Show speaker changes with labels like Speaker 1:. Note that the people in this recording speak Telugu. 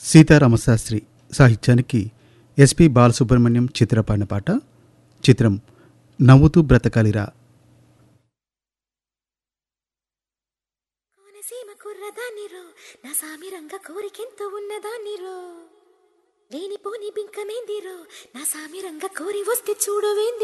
Speaker 1: సీతారామశాస్త్రి సాహిత్యానికి ఎస్పి బాలసుబ్రహ్మణ్యం చిత్ర పాడిన పాట. చిత్రం నవ్వుతూ బ్రతకాలిరా.
Speaker 2: కోనసీమ కుర్రదాన్నిరో నా సామిరంగ కోరికెంతో ఉన్నదాన్నిరో లేనిపోని బింకమేందిరో నా సామిరంగ కోరి వస్తే చూడవేంది